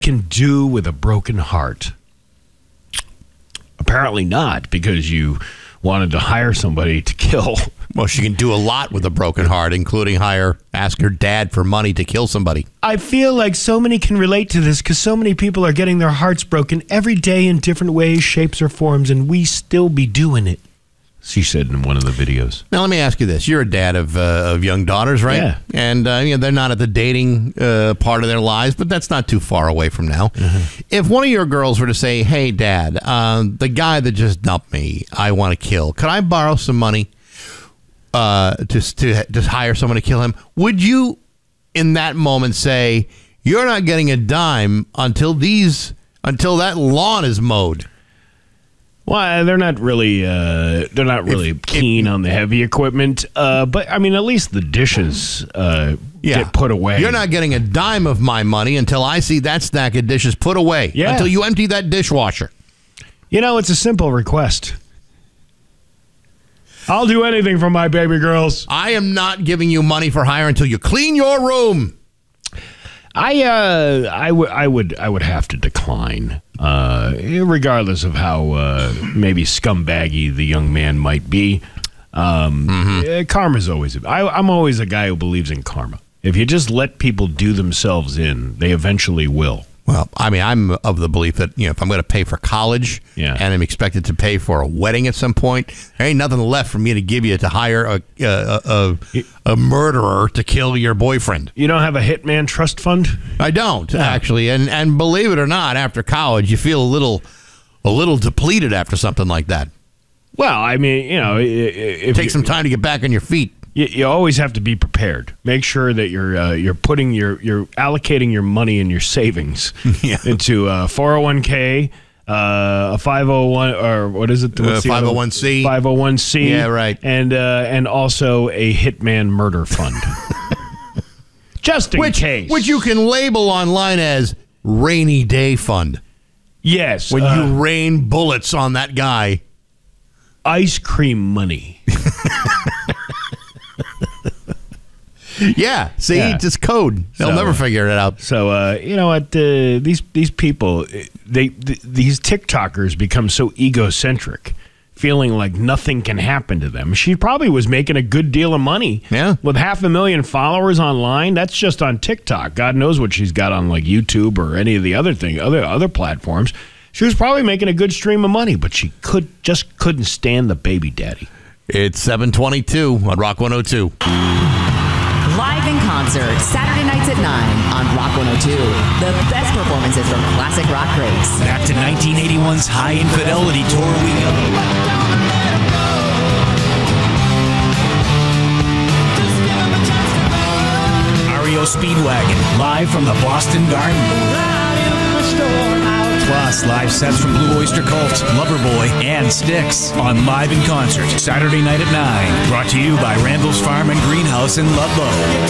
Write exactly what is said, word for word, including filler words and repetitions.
can do with a broken heart? Apparently not, because you wanted to hire somebody to kill. Well, she can do a lot with a broken heart, including hire, ask her dad for money to kill somebody. I feel like so many can relate to this because so many people are getting their hearts broken every day in different ways, shapes, or forms, and we still be doing it, she said in one of the videos. Now, let me ask you this. You're a dad of uh, of young daughters, right? Yeah. And uh, you know, they're not at the dating uh, part of their lives, but that's not too far away from now. Mm-hmm. If one of your girls were to say, hey, Dad, uh, the guy that just dumped me, I want to kill. Could I borrow some money uh, just to just hire someone to kill him? Would you, in that moment, say, you're not getting a dime until these until that lawn is mowed? Well, they're not really uh, they're not really if, keen if, on the heavy equipment, uh, but I mean, at least the dishes uh, yeah. get put away. You're not getting a dime of my money until I see that stack of dishes put away. Yeah. Until you empty that dishwasher. You know, it's a simple request. I'll do anything for my baby girls. I am not giving you money for hire until you clean your room. I uh, I would I would I would have to decline, uh, regardless of how uh, maybe scumbaggy the young man might be. Um, mm-hmm. Karma's always. I, I'm always a guy who believes in karma. If you just let people do themselves in, they eventually will. Well, I mean, I'm of the belief that, you know, if I'm going to pay for college yeah. and I'm expected to pay for a wedding at some point, there ain't nothing left for me to give you to hire a a, a, a murderer to kill your boyfriend. You don't have a hitman trust fund? I don't, no. actually. And and believe it or not, after college, you feel a little a little depleted after something like that. Well, I mean, you know, if take some time to get back on your feet. You, you always have to be prepared. Make sure that you're uh, you're putting your you're allocating your money and your savings yeah. into a four oh one k, uh, a five oh one or what is it? Uh, five oh one c. five oh one c. Yeah, right. And uh, and also a hitman murder fund, just in which, case. Which you can label online as rainy day fund. Yes, when uh, you rain bullets on that guy. Ice cream money. Yeah, see, yeah. just code. They'll so, never figure it out. So, uh, you know what? Uh, these these people, they th- these TikTokers become so egocentric, feeling like nothing can happen to them. She probably was making a good deal of money. Yeah, with half a million followers online. That's just on TikTok. God knows what she's got on like YouTube or any of the other thing, other other platforms. She was probably making a good stream of money, but she could just couldn't stand the baby daddy. It's seven twenty-two on Rock one oh two. Live in concert, Saturday nights at nine on Rock one oh two. The best performances from classic rock greats. Back to nineteen eighty-one's High Infidelity Tour we go. R E O Speedwagon, live from the Boston Garden. Plus, live sets from Blue Oyster Cult, Loverboy, and Styx on Live in Concert, Saturday night at nine. Brought to you by Randall's Farm and Greenhouse in Ludlow.